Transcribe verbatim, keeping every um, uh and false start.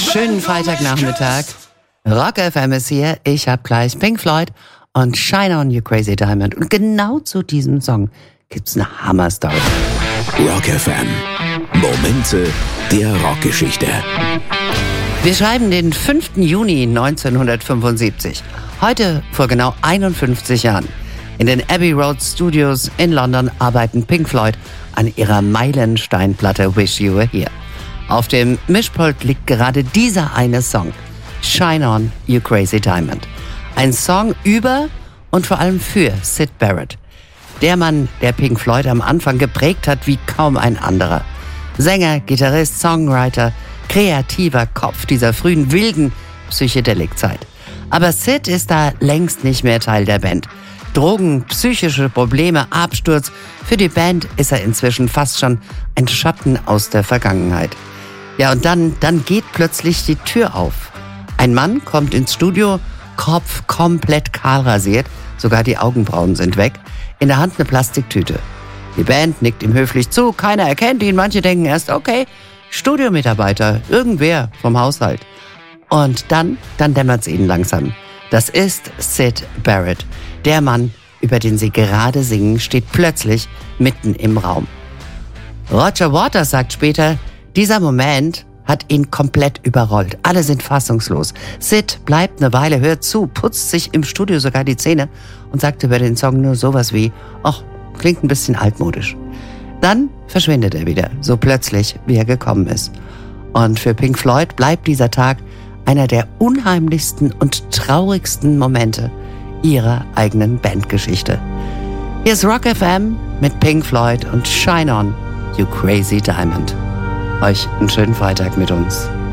schönen Freitagnachmittag. Rock F M ist hier. Ich hab gleich Pink Floyd und Shine On You Crazy Diamond. Und genau zu diesem Song gibt's eine Hammer-Story. Rock F M. Momente der Rockgeschichte. Wir schreiben den fünften Juni neunzehnhundertfünfundsiebzig. Heute vor genau einundfünfzig Jahren. In den Abbey Road Studios in London arbeiten Pink Floyd an ihrer Meilensteinplatte Wish You Were Here. Auf dem Mischpult liegt gerade dieser eine Song, Shine On You Crazy Diamond. Ein Song über und vor allem für Syd Barrett. Der Mann, der Pink Floyd am Anfang geprägt hat wie kaum ein anderer. Sänger, Gitarrist, Songwriter, kreativer Kopf dieser frühen wilden Psychedelik-Zeit. Aber Syd ist da längst nicht mehr Teil der Band. Drogen, psychische Probleme, Absturz. Für die Band ist er inzwischen fast schon ein Schatten aus der Vergangenheit. Ja, und dann, dann geht plötzlich die Tür auf. Ein Mann kommt ins Studio, Kopf komplett kahl rasiert, sogar die Augenbrauen sind weg, in der Hand eine Plastiktüte. Die Band nickt ihm höflich zu, keiner erkennt ihn, manche denken erst, okay, Studiomitarbeiter, irgendwer vom Haushalt. Und dann, dann dämmert's ihnen langsam. Das ist Syd Barrett. Der Mann, über den sie gerade singen, steht plötzlich mitten im Raum. Roger Waters sagt später, dieser Moment hat ihn komplett überrollt. Alle sind fassungslos. Syd bleibt eine Weile, hört zu, putzt sich im Studio sogar die Zähne und sagt über den Song nur sowas wie, ach, klingt ein bisschen altmodisch. Dann verschwindet er wieder, so plötzlich, wie er gekommen ist. Und für Pink Floyd bleibt dieser Tag einer der unheimlichsten und traurigsten Momente ihrer eigenen Bandgeschichte. Hier ist Rock F M mit Pink Floyd und Shine On You Crazy Diamond. Euch einen schönen Freitag mit uns.